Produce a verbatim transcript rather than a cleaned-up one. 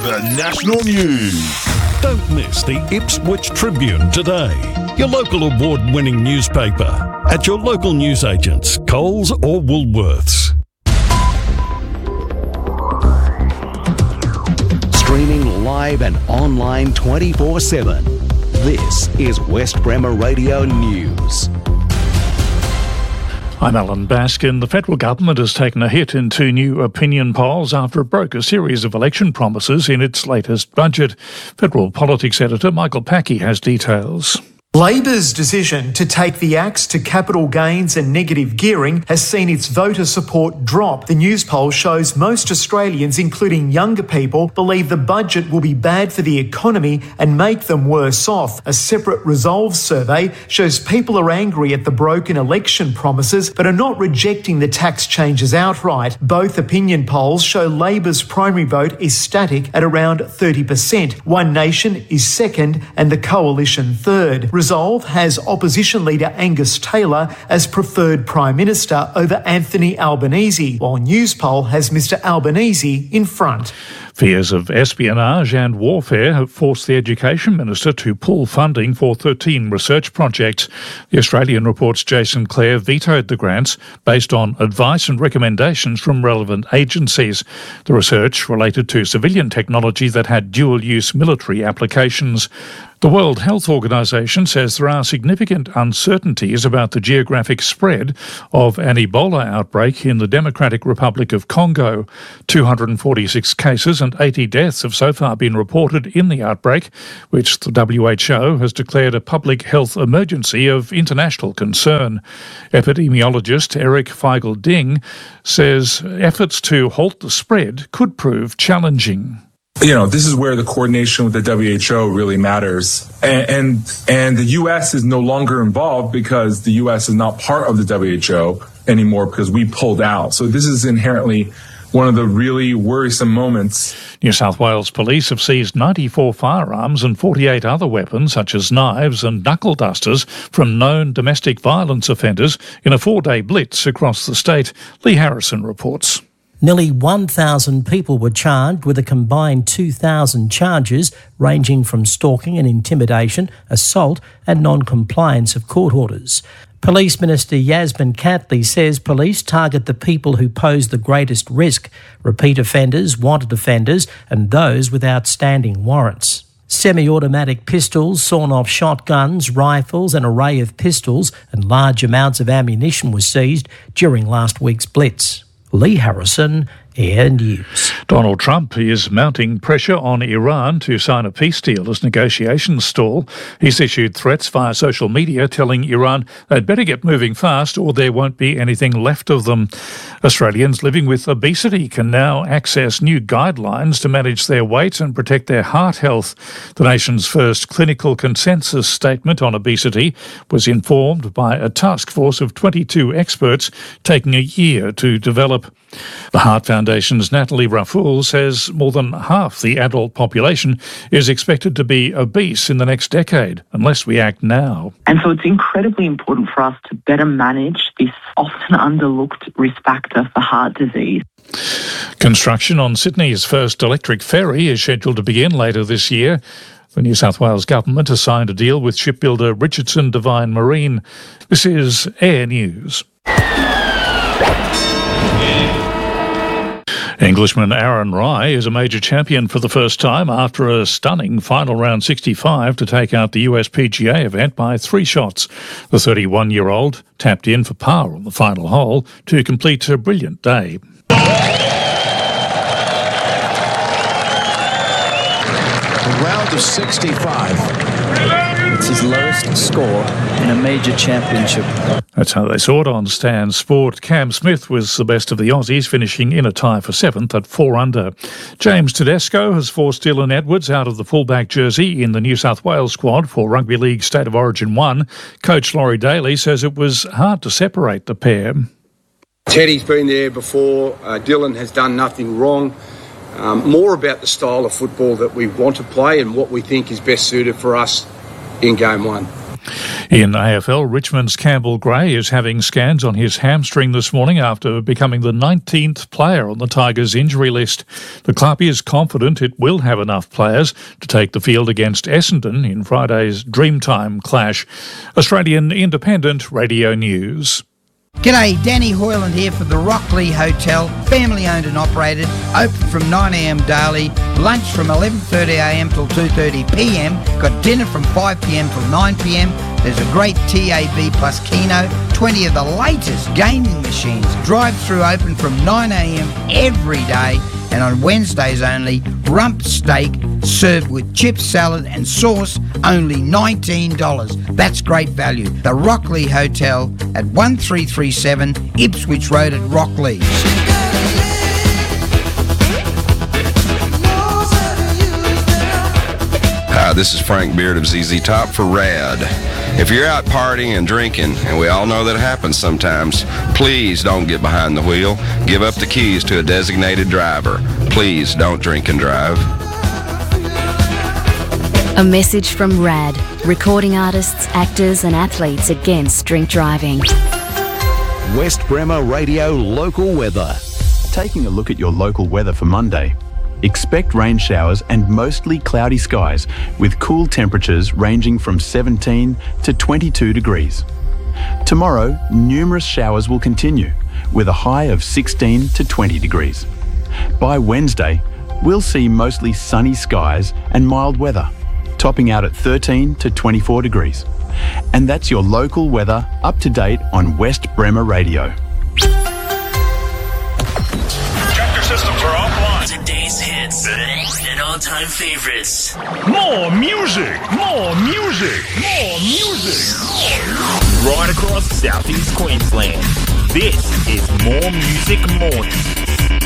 The national news. Don't miss the Ipswich Tribune today, your local award-winning newspaper, at your local newsagents, Coles or Woolworths. Streaming live and online twenty-four seven. This is West Bremer Radio News. I'm Alan Baskin. The federal government has taken a hit in two new opinion polls after it broke a series of election promises in its latest budget. Federal politics editor Michael Packey has details. Labor's decision to take the axe to capital gains and negative gearing has seen its voter support drop. The news poll shows most Australians, including younger people, believe the budget will be bad for the economy and make them worse off. A separate Resolve survey shows people are angry at the broken election promises but are not rejecting the tax changes outright. Both opinion polls show Labor's primary vote is static at around thirty percent. One Nation is second and the Coalition third. Resolve has opposition leader Angus Taylor as preferred Prime Minister over Anthony Albanese, while Newspoll has Mister Albanese in front. Fears of espionage and warfare have forced the Education Minister to pull funding for thirteen research projects. The Australian report's Jason Clare vetoed the grants based on advice and recommendations from relevant agencies. The research related to civilian technology that had dual-use military applications. The World Health Organization says there are significant uncertainties about the geographic spread of an Ebola outbreak in the Democratic Republic of Congo. two hundred forty-six cases and eighty deaths have so far been reported in the outbreak, which the W H O has declared a public health emergency of international concern. Epidemiologist Eric Feigl-Ding says efforts to halt the spread could prove challenging. You know, this is where the coordination with the W H O really matters. And, and and the U S is no longer involved because the U S is not part of the W H O anymore because we pulled out. So this is inherently one of the really worrisome moments. New South Wales Police have seized ninety-four firearms and forty-eight other weapons, such as knives and knuckle dusters, from known domestic violence offenders in a four-day blitz across the state. Lee Harrison reports. Nearly one thousand people were charged with a combined two thousand charges ranging from stalking and intimidation, assault and non-compliance of court orders. Police Minister Yasmin Catley says police target the people who pose the greatest risk: repeat offenders, wanted offenders and those with outstanding warrants. Semi-automatic pistols, sawn-off shotguns, rifles, an array of pistols and large amounts of ammunition were seized during last week's blitz. Lee Harrison, Air News. Donald Trump is mounting pressure on Iran to sign a peace deal as negotiations stall. He's issued threats via social media telling Iran they'd better get moving fast or there won't be anything left of them. Australians living with obesity can now access new guidelines to manage their weight and protect their heart health. The nation's first clinical consensus statement on obesity was informed by a task force of twenty-two experts taking a year to develop. The Heart Foundation's Natalie Raffoul says more than half the adult population is expected to be obese in the next decade, unless we act now. And so it's incredibly important for us to better manage this often underlooked risk factor for heart disease. Construction on Sydney's first electric ferry is scheduled to begin later this year. The New South Wales Government has signed a deal with shipbuilder Richardson Devine Marine. This is Air News. Englishman Aaron Rai is a major champion for the first time after a stunning final round sixty-five to take out the U S P G A event by three shots. The thirty-one-year-old tapped in for par on the final hole to complete a brilliant day. A round of sixty-five. It's his lowest score in a major championship. That's how they saw it on Stan Sport. Cam Smith was the best of the Aussies, finishing in a tie for seventh at four under. James Tedesco has forced Dylan Edwards out of the fullback jersey in the New South Wales squad for Rugby League State of Origin one. Coach Laurie Daly says it was hard to separate the pair. Teddy's been there before. Uh, Dylan has done nothing wrong. Um, more about the style of football that we want to play and what we think is best suited for us in game one. In A F L, Richmond's Campbell Gray is having scans on his hamstring this morning after becoming the nineteenth player on the Tigers' injury list. The club is confident it will have enough players to take the field against Essendon in Friday's Dreamtime clash. Australian Independent Radio News. G'day, Danny Hoyland here for the Rockley Hotel, family owned and operated, open from nine a m daily, lunch from eleven thirty a m till two thirty p m, got dinner from five p m till nine p m, there's a great T A B plus Keno, twenty of the latest gaming machines, drive-through open from nine a m every day, and on Wednesdays only, rump steak served with chips, salad and sauce, only nineteen dollars. That's great value. The Rockley Hotel at one three three seven Ipswich Road at Rockley. Hi, this is Frank Beard of Z Z Top for RAD. If you're out partying and drinking, and we all know that happens sometimes, please don't get behind the wheel. Give up the keys to a designated driver. Please don't drink and drive. A message from RAD, recording artists, actors and athletes against drink driving. West Bremer Radio local weather. Taking a look at your local weather for Monday. Expect rain showers and mostly cloudy skies with cool temperatures ranging from seventeen to twenty-two degrees. Tomorrow, numerous showers will continue with a high of sixteen to twenty degrees. By Wednesday, we'll see mostly sunny skies and mild weather, topping out at thirteen to twenty-four degrees. And that's your local weather up to date on West Bremer Radio. Tractor systems are offline. Today's hits and all-time favorites. More music, more music, more music. Right across Southeast Queensland. This is More Music Morning.